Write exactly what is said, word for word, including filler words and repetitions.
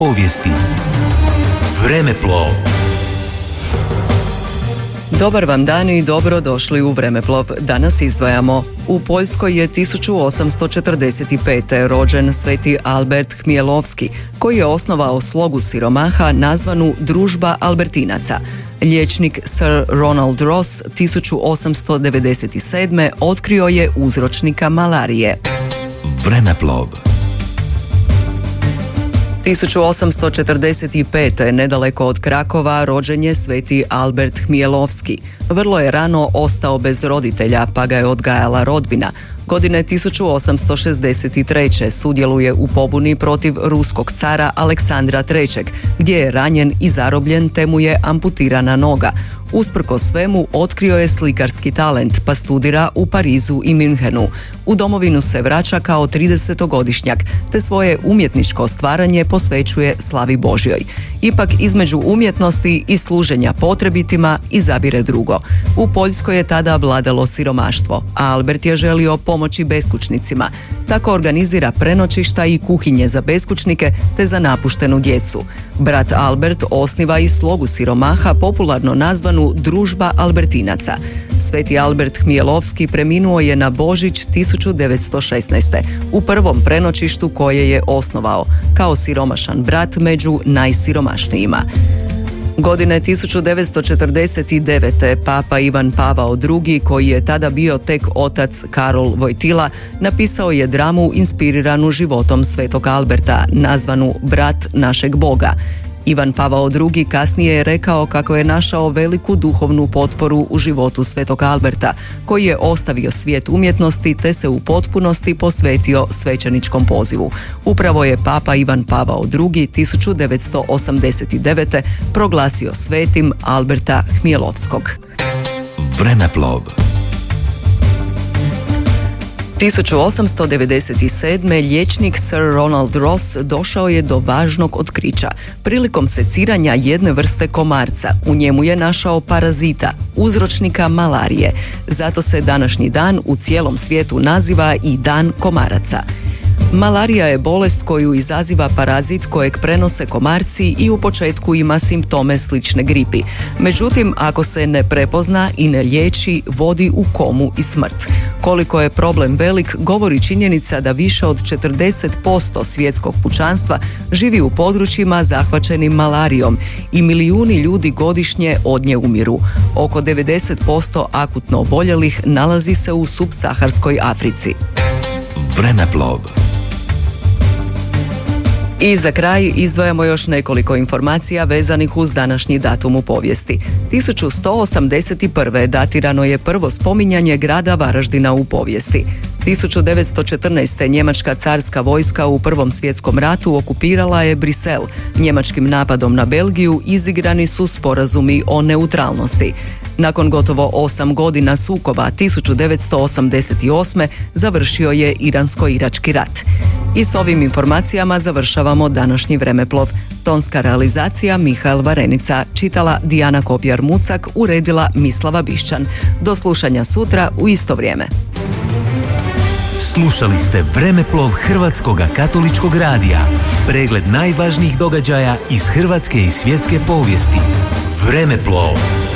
Povijesti. Vremeplov. Dobar vam dan i dobro došli u Vremeplov. Danas izdvajamo. U Poljskoj je tisuću osamsto četrdeset pete. rođen sveti Albert Hmjelovski, koji je osnovao slogu siromaha nazvanu Družba Albertinaca. Liječnik Sir Ronald Ross tisuću osamsto devedeset sedme. otkrio je uzročnika malarije. Vremeplov. tisuću osamsto četrdeset pete. nedaleko od Krakova rođen je sveti Albert Hmjelovski. Vrlo je rano ostao bez roditelja, pa ga je odgajala rodbina. Godine tisuću osamsto šezdeset treće. sudjeluje u pobuni protiv ruskog cara Aleksandra trećeg, gdje je ranjen i zarobljen te mu je amputirana noga. Usprkos svemu otkrio je slikarski talent, pa studira u Parizu i Münchenu. U domovinu se vraća kao tridesetogodišnjak, te svoje umjetničko stvaranje posvećuje slavi Božjoj. Ipak između umjetnosti i služenja potrebitima izabire drugo. U Poljskoj je tada vladalo siromaštvo, a Albert je želio pomoći beskućnicima. Tako organizira prenoćišta i kuhinje za beskućnike te za napuštenu djecu. Brat Albert osniva i slogu siromaha, popularno nazvanu Družba Albertinaca. Sveti Albert Hmjelovski preminuo je na Božić tisuću devetsto šesnaeste. u prvom prenoćištu koje je osnovao, kao siromašan brat među najsiromašnijima. Godine tisuću devetsto četrdeset devete. papa Ivan Pavao drugi, koji je tada bio tek otac Karol Vojtila, napisao je dramu inspiriranu životom svetog Alberta, nazvanu Brat našeg Boga. Ivan Pavao drugi kasnije je rekao kako je našao veliku duhovnu potporu u životu svetog Alberta, koji je ostavio svijet umjetnosti te se u potpunosti posvetio svećeničkom pozivu. Upravo je papa Ivan Pavao drugi tisuću devetsto osamdeset devete. proglasio svetim Alberta Hmjelovskog. Vremeplov. tisuću osamsto devedeset sedme. liječnik Sir Ronald Ross došao je do važnog otkrića. Prilikom seciranja jedne vrste komarca u njemu je našao parazita, uzročnika malarije. Zato se današnji dan u cijelom svijetu naziva i Dan komaraca. Malarija je bolest koju izaziva parazit kojeg prenose komarci i u početku ima simptome slične gripi. Međutim, ako se ne prepozna i ne liječi, vodi u komu i smrt. Koliko je problem velik, govori činjenica da više od četrdeset posto svjetskog pučanstva živi u područjima zahvaćenim malarijom i milijuni ljudi godišnje od nje umiru. Oko devedeset posto akutno oboljelih nalazi se u subsaharskoj Africi. Vremeplov. I za kraj izdvajamo još nekoliko informacija vezanih uz današnji datum u povijesti. tisuću sto osamdeset prve. datirano je prvo spominjanje grada Varaždina u povijesti. tisuću devetsto četrnaeste. njemačka carska vojska u Prvom svjetskom ratu okupirala je Brisel. Njemačkim napadom na Belgiju izigrani su sporazumi o neutralnosti. Nakon gotovo osam godina sukoba, tisuću devetsto osamdeset osme. završio je Iransko-irački rat. I s ovim informacijama završavamo današnji Vremeplov. Tonska realizacija Mihael Varenica, čitala Dijana Kopjar-Mucak, uredila Mislava Bišćan. Do slušanja sutra u isto vrijeme. Slušali ste Vremeplov Hrvatskoga katoličkog radija. Pregled najvažnijih događaja iz hrvatske i svjetske povijesti. Vremeplov.